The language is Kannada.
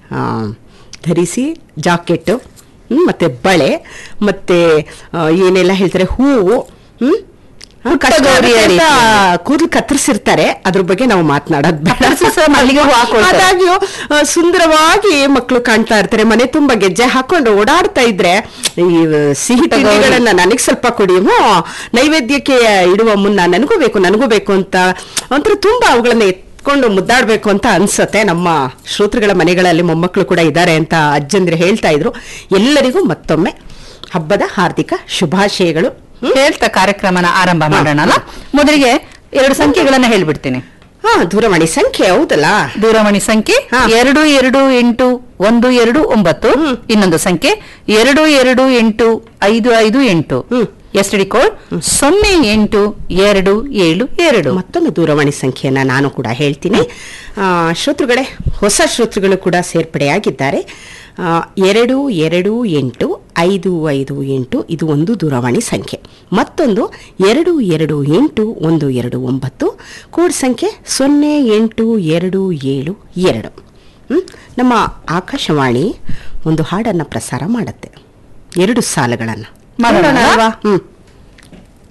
ಧರಿಸಿ ಜಾಕೆಟ್ಟು, ಮತ್ತೆ ಬಳೆ, ಮತ್ತೆ ಏನೆಲ್ಲ ಹೇಳ್ತಾರೆ ಹೂವು, ಕೂದಲು ಕತ್ತರಿಸಿರ್ತಾರೆ, ಅದ್ರ ಬಗ್ಗೆ ನಾವು ಮಾತನಾಡೋದು ಆದಾಗ್ಯೂ ಸುಂದರವಾಗಿ ಮಕ್ಕಳು ಕಾಣ್ತಾ ಇರ್ತಾರೆ. ಮನೆ ತುಂಬಾ ಗೆಜ್ಜೆ ಹಾಕೊಂಡು ಓಡಾಡ್ತಾ ಇದ್ರೆ ಈ ಸಿಹಿ ತಿಂಡಿಗಳನ್ನ ನನಗ್ ಸ್ವಲ್ಪ ಕೊಡಿ, ನೈವೇದ್ಯಕ್ಕೆ ಇಡುವ ಮುನ್ನ ನನಗೂ ಬೇಕು ಅಂತ ಒಂಥರ ತುಂಬಾ ಅವುಗಳನ್ನ ಕೊಂಡು ಮುದ್ದಾಡ್ಬೇಕು ಅಂತ ಅನ್ಸತ್ತೆ. ನಮ್ಮ ಶ್ರೋತೃಗಳ ಮನೆಗಳಲ್ಲಿ ಮೊಮ್ಮಕ್ಕಳು ಕೂಡ ಇದ್ದಾರೆ ಅಂತ ಅಜ್ಜಂದ್ರೆ ಹೇಳ್ತಾ ಇದ್ರು. ಎಲ್ಲರಿಗೂ ಮತ್ತೊಮ್ಮೆ ಹಬ್ಬದ ಹಾರ್ದಿಕ ಶುಭಾಶಯಗಳು ಹೇಳ್ತಾ ಕಾರ್ಯಕ್ರಮನ ಆರಂಭ ಮಾಡೋಣ. ಮೊದಲಿಗೆ 2 ಸಂಖ್ಯೆಗಳನ್ನ ಹೇಳ್ಬಿಡ್ತೀನಿ. ದೂರವಾಣಿ ಸಂಖ್ಯೆ ಹೌದಲ್ಲ, ದೂರವಾಣಿ ಸಂಖ್ಯೆ 228129, ಇನ್ನೊಂದು ಸಂಖ್ಯೆ 228558, ಎಸ್ಟಿಡಿ ಕೋಡ್ 082272. ಮತ್ತೊಂದು ದೂರವಾಣಿ ಸಂಖ್ಯೆಯನ್ನ ನಾನು ಕೂಡ ಹೇಳ್ತೀನಿ. ಶ್ರೋತೃಗಳೇ, ಹೊಸ ಶ್ರೋತೃಗಳು ಕೂಡ ಸೇರ್ಪಡೆಯಾಗಿದ್ದಾರೆ. 228558 ಇದು ಒಂದು ದೂರವಾಣಿ ಸಂಖ್ಯೆ. ಮತ್ತೊಂದು 228129, ಕೋಡ್ ಸಂಖ್ಯೆ 082272. ನಮ್ಮ ಆಕಾಶವಾಣಿ ಒಂದು ಹಾಡನ್ನು ಪ್ರಸಾರ ಮಾಡುತ್ತೆ, 2 ಸಾಲುಗಳನ್ನು ಮಾಡೋಣ ಅಲ್ವಾ?